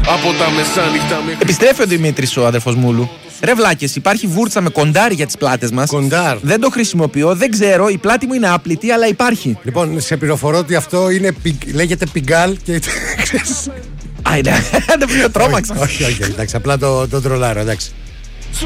Από τα μεσάνυχτα μέχρι... Επιστρέφει ο Δημήτρης, ο αδερφός Μούλου. Ρε βλάκες, υπάρχει βούρτσα με κοντάρι για τις πλάτες μας. Κοντάρ. Δεν το χρησιμοποιώ, δεν ξέρω, η πλάτη μου είναι άπλητη, αλλά υπάρχει. Λοιπόν, σε πληροφορώ ότι αυτό είναι, λέγεται πιγκάλ και... Α, είναι, δεν το τρόμαξα. Όχι, εντάξει, απλά το τρολάρω, εντάξει.